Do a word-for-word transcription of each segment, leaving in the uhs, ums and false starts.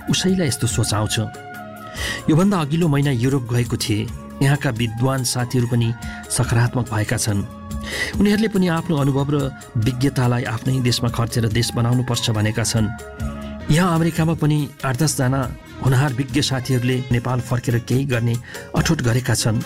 उसैलाई यस्तो सोच आउँछ। योभन्दा अघिल्लो महिना युरोप गएको थिए। यहाँका विद्वान साथीहरू पनि सकारात्मक भएका छन्। उनीहरूले पनि आफ्नो अनुभव र विज्ञतालाई आफ्नै देशमा खर्चेर देश बनाउनुपर्छ भनेका छन्। यहाँ अमेरिकामा पनि आठ दसजना हुनहार विज्ञ साथीहरूले नेपाल फर्केर केही गर्ने अठोट गरेका छन्।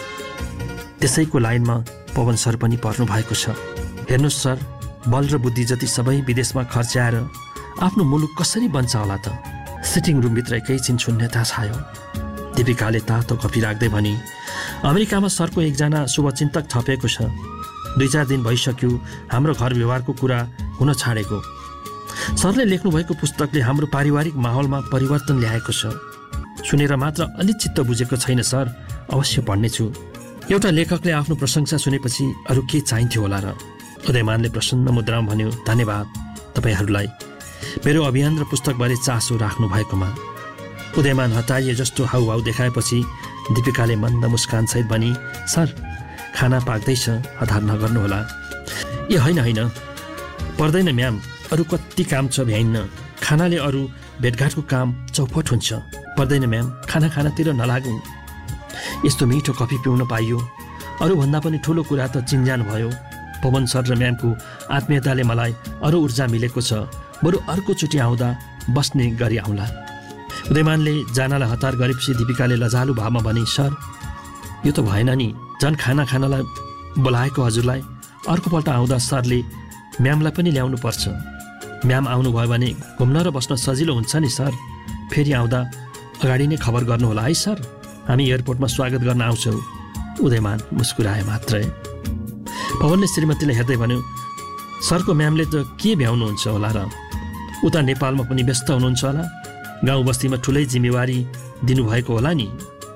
त्यसैको लाइनमा पवन सर पनि पर्नु भएको छ। हेर्नुहोस् सर, बल र बुद्धि जति सबै विदेशमा खर्च्याएर आफ्नो मुलुक कसरी बन्छ होला त? सिटिङ रुमभित्र एकैछिन शून्यता छायो। दीपिकाले तातो कफी राख्दै भनी, अमेरिकामा सरको एकजना शुभचिन्तक थपेको छ। दुई चार दिन भइसक्यो हाम्रो घर व्यवहारको कुरा हुन छाडेको। सरले लेख्नुभएको पुस्तकले हाम्रो पारिवारिक माहौलमा परिवर्तन ल्याएको छ। सुनेर मात्र अलि चित्त बुझेको छैन सर, अवश्य पढ्नेछु। एउटा लेखकले आफ्नो प्रशंसा सुनेपछि अरू के चाहिन्थ्यो होला र? उदयमानले प्रसन्न मुद्रामा भन्यो, धन्यवाद तपाईँहरूलाई मेरो अभियान र पुस्तकबारे चासो राख्नु भएकोमा। उदयमान हतारिए जस्तो हाउभाउ देखाएपछि दीपिकाले मन्द मुस्कानसहित भनी, सर खाना पाक्दैछ, हतार नगर्नुहोला। ए होइन होइन, पर्दैन म्याम, अरू कति काम छ भ्याइन्न। खानाले अरू भेटघाटको काम चौपट हुन्छ। पर्दैन म्याम, खाना खानातिर नलागौँ। यस्तो मिठो कफी पिउन पाइयो, अरूभन्दा पनि ठुलो कुरा त चिन्जान भयो। पवन सर र म्यामको आत्मीयताले मलाई अरू ऊर्जा मिलेको छ। बरु अर्कोचोटि आउँदा बस्ने गरी आउँला। उदयमानले जानलाई हतार गरेपछि दीपिकाले लजालु भावमा भनी, सर यो त भएन नि, झन् खाना खानलाई बोलाएको हजुरलाई अर्कोपल्ट आउँदा सरले म्यामलाई पनि ल्याउनु पर्छ। म्याम आउनुभयो भने घुम्न र बस्न सजिलो हुन्छ नि सर। फेरि आउँदा अगाडि नै खबर गर्नुहोला है सर, हामी एयरपोर्टमा स्वागत गर्न आउँछौँ। उदयमान मुस्कुराए मात्रै। पवनले श्रीमतीलाई हेर्दै भन्यो, सरको म्यामले त के भ्याउनुहुन्छ होला र? उता नेपालमा पनि व्यस्त हुनुहुन्छ होला, गाउँ बस्तीमा ठुलै जिम्मेवारी दिनुभएको होला नि।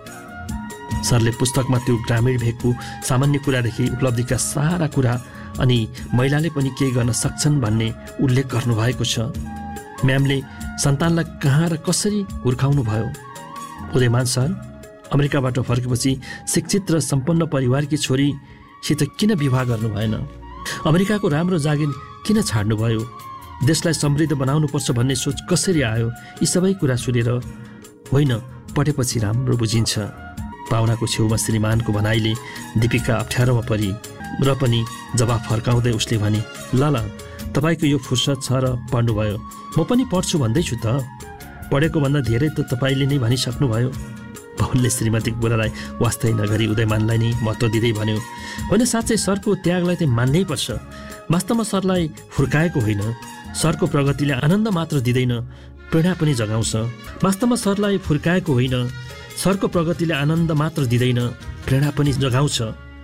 सरले पुस्तकमा त्यो ग्रामीण भेगको सामान्य कुरादेखि उपलब्धिका सारा कुरा अनि महिलाले पनि केही गर्न सक्छन् भन्ने उल्लेख गर्नुभएको छ। म्यामले सन्तानलाई कहाँ र कसरी हुर्काउनु भयो? उदयमान सर अमेरिकाबाट फर्केपछि शिक्षित र सम्पन्न परिवारकी छोरीसित किन विवाह गर्नु भएन? अमेरिकाको राम्रो जागिर किन छाड्नुभयो? देशलाई समृद्ध बनाउनुपर्छ भन्ने सोच कसरी आयो? यी सबै कुरा सुनेर होइन, पढेपछि राम्रो बुझिन्छ। पाहुनाको छेउमा श्रीमानको भनाइले दीपिका अप्ठ्यारोमा परी र पनि जवाफ फर्काउँदै उसले भने, ल ल तपाईँको यो फुर्सद छ र पढ्नुभयो, म पनि पढ्छु भन्दैछु त। पढेको भन्दा धेरै त तपाईँले नै भनिसक्नुभयो। पवनले श्रीमतीको कुरालाई वास्तै नगरी उदयमानलाई नै महत्त्व दिँदै भन्यो, होइन साँच्चै सरको त्यागलाई चाहिँ मान्नै पर्छ। वास्तवमा सरलाई फुर्काएको होइन, सरको प्रगतिले आनन्द मात्र दिँदैन, प्रेरणा पनि जगाउँछ। वास्तवमा सरलाई फुर्काएको होइन, सरको प्रगतिले आनन्द मात्र दिँदैन, प्रेरणा पनि जगाउँछ।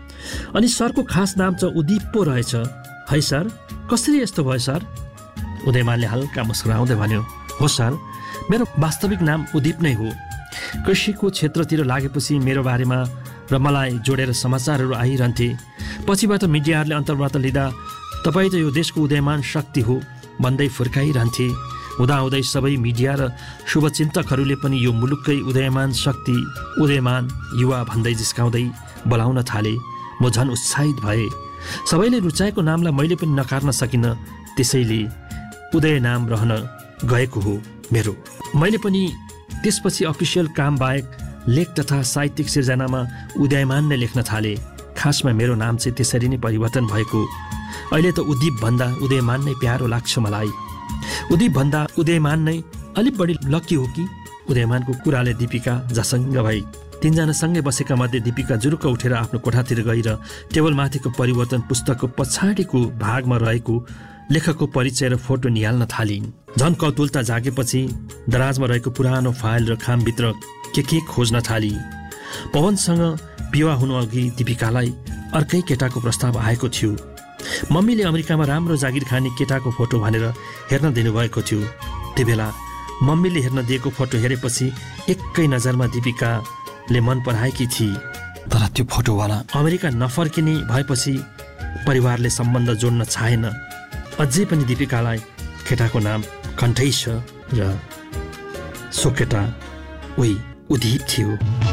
अनि सरको खास नाम चाहिँ उदीप पो रहेछ है सर? कसरी यस्तो भयो सर? उदयमानले हल्का मुस्कुराउँदै भन्यो, हो सर, मेरो वास्तविक नाम उदीप नै हो। कृषिको क्षेत्रतिर लागेपछि मेरो बारेमा र मलाई जोडेर समाचारहरू आइरहन्थे। पछिबाट मिडियाहरूले अन्तर्वार्ता लिँदा तपाईँ त यो देशको उदयमान शक्ति हो भन्दै फुर्काइरहन्थे। हुँदाहुँदै सबै मिडिया र शुभचिन्तकहरूले पनि यो मुलुककै उदयमान शक्ति, उदयमान युवा भन्दै जिस्काउँदै बोलाउन थाले। म झन् उत्साहित भए। सबैले रुचाएको नामलाई मैले पनि नकार्न सकिनँ, त्यसैले उदय नाम रहन गएको हो मेरो। मैले पनि त्यसपछि अफिसियल काम बाहेक लेख तथा साहित्यिक सिर्जनामा उदयमान नै लेख्न थाले। खासमा मेरो नाम चाहिँ त्यसरी नै परिवर्तन भएको। अहिले त उदीप भन्दा उदयमान नै प्यारो लाग्छ मलाई। उदीप भन्दा उदयमान नै अलिक बढी लकी हो कि? उदयमानको कुराले दीपिका झसङ्ग भई। तीनजना सँगै बसेका मध्ये दीपिका जुरुक्क उठेर आफ्नो कोठातिर गएर टेबलमाथिको परिवर्तन पुस्तकको पछाडिको भागमा रहेको लेखकको परिचय र फोटो निहाल्न थालिन्। झन् कौतुलता जागेपछि दराजमा रहेको पुरानो फाइल र खामभित्र के के खोज्न थाली। पवनसँग विवाह हुनु अघि दीपिकालाई अर्कै केटाको प्रस्ताव आएको थियो। मम्मीले अमेरिकामा राम्रो जागिर खाने केटाको फोटो भनेर हेर्न दिनुभएको थियो। त्यो बेला मम्मीले हेर्न दिएको फोटो हेरेपछि एकै नजरमा दीपिकाले मन पराएकी थिए। तर त्यो फोटोवाला अमेरिका नफर्किने भएपछि परिवारले सम्बन्ध जोड्न चाहेन। अझै पनि दीपिकालाई केटाको नाम कण्ठै छ र सो केटा उही उदीप थियो।